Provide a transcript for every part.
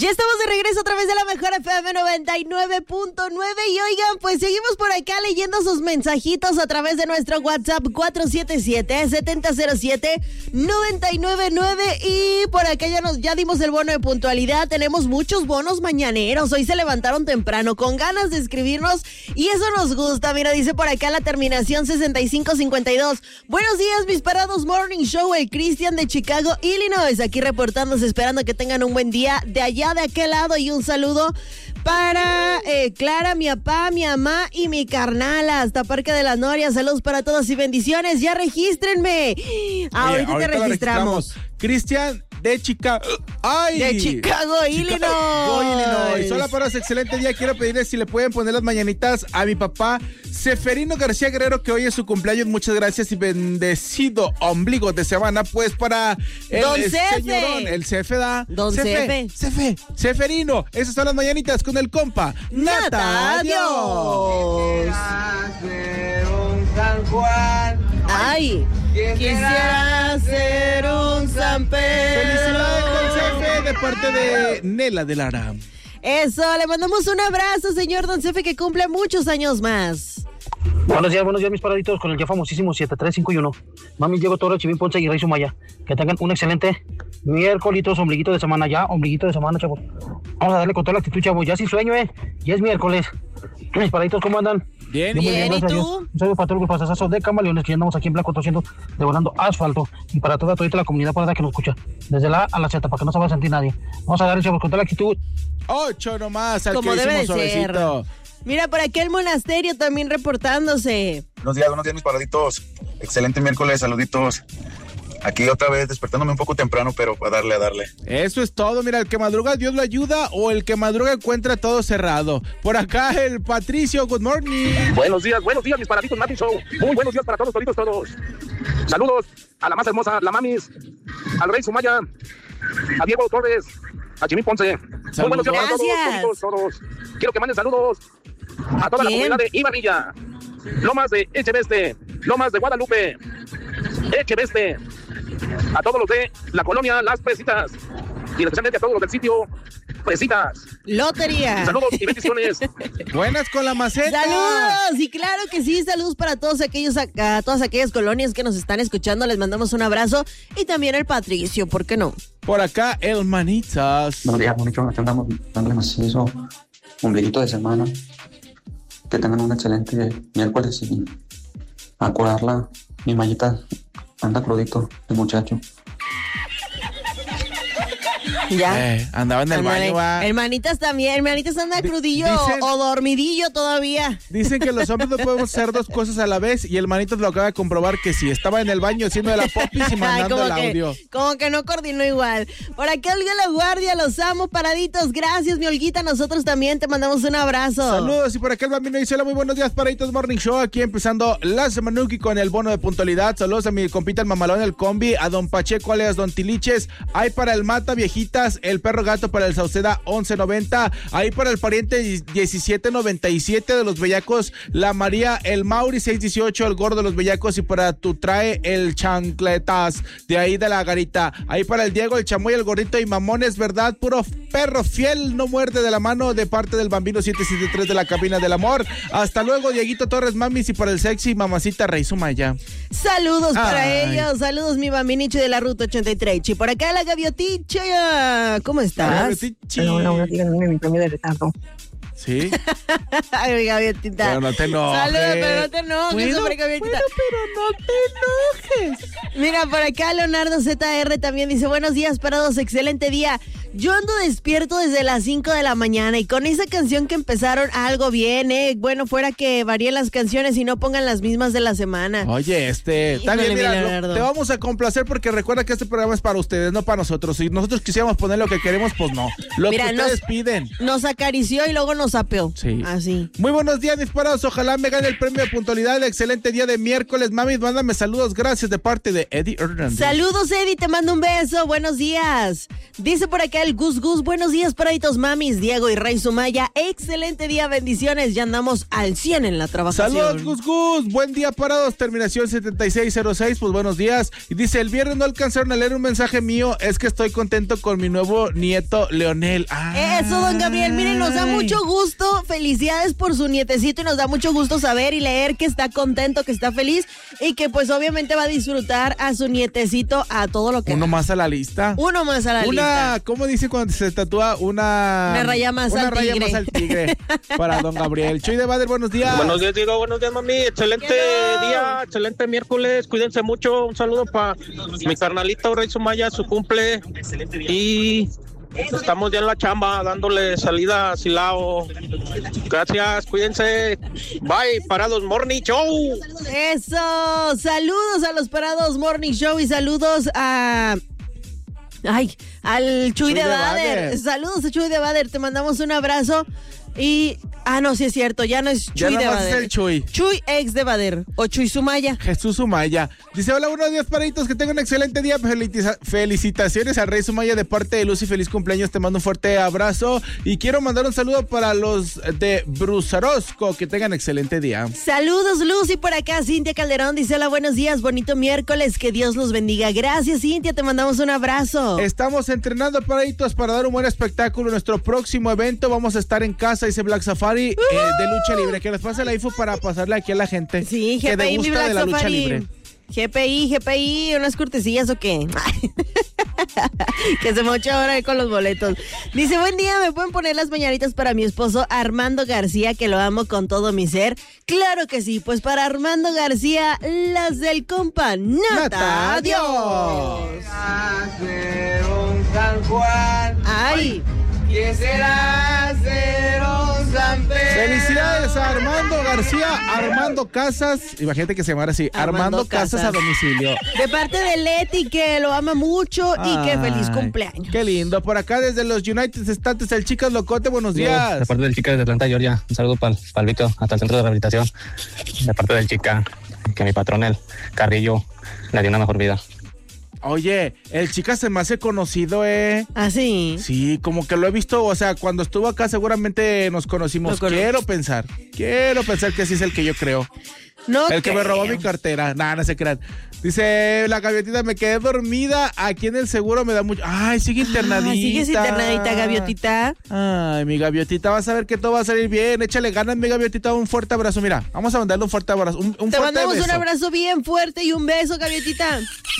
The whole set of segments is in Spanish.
Ya estamos de regreso a través de la mejor FM 99.9 y oigan, pues seguimos por acá leyendo sus mensajitos a través de nuestro WhatsApp 477-7007-999 y por acá ya dimos el bono de puntualidad. Tenemos muchos bonos mañaneros, hoy se levantaron temprano con ganas de escribirnos y eso nos gusta. Mira, dice por acá la terminación 6552. Buenos días, mis parados Morning Show, el Cristian de Chicago, Illinois, aquí reportándose, esperando que tengan un buen día de allá de aquel lado y un saludo para Clara, mi papá, mi mamá y mi carnala hasta Parque de las Norias. Saludos para todos y bendiciones. Ya regístrenme. Ahorita te registramos. Cristian de Chicago. ¡Ay! De Chicago, Illinois. Hola, parados, excelente día. Quiero pedirles si le pueden poner las mañanitas a mi papá Seferino García Guerrero, que hoy es su cumpleaños. Muchas gracias y bendecido ombligo de semana, pues, para el Don Cefe. señorón, el Cefe da. Don Cefe. Seferino. Esas son las mañanitas con el compa Nata. Adiós. San Juan. Ay, quisiera ser un San Pedro. Felicidades, Don Cefe, de parte de Nela de Lara. Eso, le mandamos un abrazo, señor Don Cefe, que cumple muchos años más. Buenos días, mis paraditos, con el ya famosísimo 7351. Mami, Diego Toro, Chivín Ponce y Rey Sumaya. Que tengan un excelente miércoles, ombliguito de semana ya, ombliguito de semana, chavos. Vamos a darle con toda la actitud, chavos, ya sin sueño, ya es miércoles. Mis paraditos, ¿cómo andan? Bien, ¿y tú? Un saludo para todos los pasazazos de Camaleones, que ya andamos aquí en Blanco 200 devorando asfalto. Y para toda la comunidad parada que nos escucha, desde la A a la Z, para que no se vaya a sentir nadie. Vamos a darle, chavos, con toda la actitud. 8 nomás, al como que debe hicimos de ser. suavecito. Mira, por aquí el monasterio también reportándose. Buenos días, mis paraditos. Excelente miércoles, saluditos. Aquí otra vez despertándome un poco temprano, pero a darle. Eso es todo, mira, el que madruga Dios lo ayuda o el que madruga encuentra todo cerrado. Por acá el Patricio, good morning. Buenos días, mis paraditos Martin Show. Muy buenos días para todos. Saludos a la más hermosa, la Mamis, al Rey Sumaya, a Diego Torres, a Chimín Ponce. Saludos. Muy buenos días Gracias. para todos. Quiero que manden saludos a toda la comunidad de Ibarrilla, Lomas de Echeveste, Lomas de Guadalupe, Echeveste, a todos los de la colonia Las Presitas y especialmente a todos los del sitio Presitas. Lotería. Saludos y bendiciones. Buenas con la maceta. Saludos, y claro que sí, saludos para todos aquellos a todas aquellas colonias que nos están escuchando, les mandamos un abrazo y también el Patricio, ¿por qué no? Por acá el Manitas. Buenos días, bonito, aquí andamos dándole macizo, ombliguito de semana. Que tengan un excelente miércoles y a curarla, mi mallita anda crudito, el muchacho. Ya. Andaba en el baño, va. El Manitas también, el Manitas anda crudillo o dormidillo todavía. Dicen que los hombres no podemos hacer dos cosas a la vez y el Manitas lo acaba de comprobar que sí, estaba en el baño haciendo de la popis y mandando el audio. Como que no coordinó igual. Por acá Olga La Guardia, los amo, paraditos. Gracias, mi Olguita, nosotros también te mandamos un abrazo. Saludos, y por acá el Bambino dice: hola, muy buenos días, paraditos Morning Show, aquí empezando la semanuki con el bono de puntualidad. Saludos a mi compita el mamalón, el combi, a don Pacheco, alias don Tiliches, hay para el Mata Viejitas, el perro gato para el Sauceda 1190, ahí para el pariente 1797 de los Bellacos, la María, el Mauri 618, el gordo de los Bellacos, y para tu trae el Chancletas de ahí de la Garita, ahí para el Diego, el Chamoy, el gordito y Mamones, verdad, puro perro fiel, no muerde de la mano, de parte del Bambino 773 de la cabina del amor. Hasta luego, Dieguito Torres, mamis, y para el sexy mamacita Rey Sumaya. Saludos para ellos, saludos mi Bambinichi de la Ruta 83, y por acá la Gavioticha, ¿cómo estás? Hola, díganme mi premio de retardo. ¿Sí? Ay, Gaviotita. Pero no te enojes. Saludos, pero no te enojes, hombre, Gaviotita. Pero no te enojes. Mira, por acá Leonardo ZR también dice: buenos días, parados, excelente día. Yo ando despierto desde las 5 de la mañana y con esa canción que empezaron algo bien, Bueno, fuera que varíen las canciones y no pongan las mismas de la semana. Oye, también mira, te vamos a complacer porque recuerda que este programa es para ustedes, no para nosotros. Si nosotros quisiéramos poner lo que queremos, pues no. Lo que ustedes piden. Nos acarició y luego nos zapeo. Sí. Así. Muy buenos días, mis parados. Ojalá me gane el premio de puntualidad. Excelente día de miércoles. Mami, mándame saludos. Gracias de parte de Eddie Hernández. Saludos, Eddie. Te mando un beso. Buenos días. Dice por acá el Gus Gus. Buenos días, paraditos mamis. Diego y Rey Sumaya. Excelente día. Bendiciones. Ya andamos al 100 en la trabajación. Saludos, Gus Gus. Buen día, parados. Terminación 7606. Pues buenos días. Y dice, el viernes no alcanzaron a leer un mensaje mío. Es que estoy contento con mi nuevo nieto, Leonel. Eso, don Gabriel. Miren, nos da mucho gusto. Felicidades por su nietecito y nos da mucho gusto saber y leer que está contento, que está feliz y que pues obviamente va a disfrutar a su nietecito a todo lo que Uno da. más a la lista. Uno más a la lista. ¿Cómo dice cuando se tatúa? Una raya más al tigre. Más al tigre para don Gabriel. Chuy de Bader, buenos días. Buenos días, Diego. Buenos días, mami. Excelente día, excelente miércoles. Cuídense mucho. Un saludo para mi carnalito Rey Sumaya, su cumple. Y estamos ya en la chamba, dándole salida a Silao. Gracias, cuídense. Bye, Parados Morning Show. Eso, saludos a los Parados Morning Show y saludos al Chuy de Bader. Saludos a Chuy de Bader, te mandamos un abrazo y... no, sí es cierto, ya no es Chuy de Bader. Es el Chuy. Chuy ex de Bader o Chuy Sumaya. Jesús Sumaya. Dice, hola, buenos días, paraditos, que tengan un excelente día. Felicitaciones al Rey Sumaya de parte de Lucy, feliz cumpleaños, te mando un fuerte abrazo y quiero mandar un saludo para los de Brusarosco, que tengan excelente día. Saludos, Lucy, por acá, Cintia Calderón dice, hola, buenos días, bonito miércoles, que Dios los bendiga. Gracias, Cintia, te mandamos un abrazo. Estamos entrenando, paraditos, para dar un buen espectáculo. Nuestro próximo evento vamos a estar en casa, dice Black Safari, de lucha libre. Que les pase la info para pasarle aquí a la gente. Sí, que GPI, gusta mi Black de la lucha Safari. libre. GPI, unas cortesías o qué. Que se mocha ahora con los boletos. Dice, buen día, ¿me pueden poner las mañanitas para mi esposo Armando García, que lo amo con todo mi ser? Claro que sí, pues para Armando García, las del compa Nata. Adiós. San Juan. Ay. Quisiera ser un San Pedro. Felicidades a Armando García, Armando Casas. Imagínate que se llamara así, Armando Casas a domicilio. De parte de Leti, que lo ama mucho y que feliz cumpleaños. Qué lindo. Por acá desde los United States, el Chicas Locote, buenos días. De parte del Chica de Atlanta, Georgia. Un saludo para el Vito, hasta el centro de rehabilitación. De parte del Chica, que mi patrón, el Carrillo, le dio una mejor vida. Oye, el Chica se me hace conocido, ¿Ah, sí? Sí, como que lo he visto, o sea, cuando estuvo acá seguramente nos conocimos. Quiero pensar que sí es el que yo creo. No el que me robó creo. mi cartera. No se crean. Dice la gaviotita, me quedé dormida. Aquí en el seguro me da mucho. Ay, sigue internadita. ¿Sigues internadita, gaviotita? Ay, mi gaviotita, vas a ver que todo va a salir bien. Échale ganas, mi gaviotita. Un fuerte abrazo. Mira, vamos a mandarle un fuerte abrazo. Un te fuerte mandamos beso. un abrazo bien fuerte y un beso, gaviotita.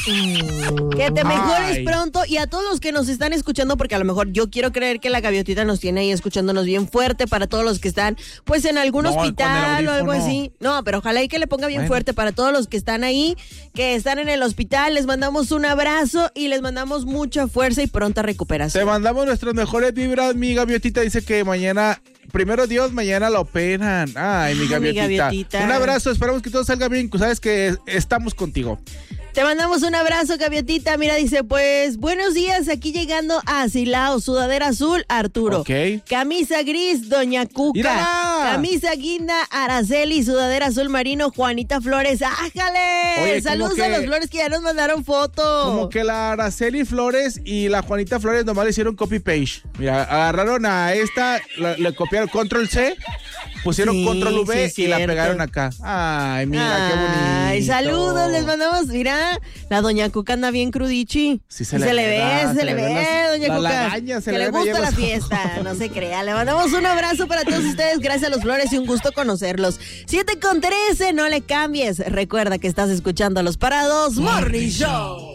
Que te mejores pronto. Y a todos los que nos están escuchando, porque a lo mejor yo quiero creer que la gaviotita nos tiene ahí escuchándonos bien fuerte. Para todos los que están, pues en algún hospital o algo así. No, pero ojalá y que le ponga bien fuerte para todos los que están ahí, que están en el hospital. Les mandamos un abrazo y les mandamos mucha fuerza y pronta recuperación. Te mandamos nuestras mejores vibras, mi gaviotita. Dice que mañana, primero Dios, mañana la operan. Ay, mi gaviotita. Un abrazo, esperamos que todo salga bien. Sabes que estamos contigo. Te mandamos un abrazo, gaviotita. Mira, dice, pues, buenos días, aquí llegando a Silao, sudadera azul, Arturo. Ok. Camisa gris, Doña Cuca. ¡Mírala! Camisa guinda, Araceli, sudadera azul marino, Juanita Flores. ¡Ájale! Oye, saludos a los Flores que ya nos mandaron foto. Como que la Araceli Flores y la Juanita Flores nomás le hicieron copy-paste. Mira, agarraron a esta, le copiaron Control-C, pusieron Control-V y la pegaron acá. Ay, mira, qué bonito. Ay, saludos, les mandamos, mira. La Doña Cuca anda bien crudichi. Sí, se le ve, Doña Cuca. Lagaña, que le gusta la fiesta, no se crea. Le mandamos un abrazo para todos ustedes. Gracias a los Flores y un gusto conocerlos. 7:13, no le cambies. Recuerda que estás escuchando a Los Parados Morning Show.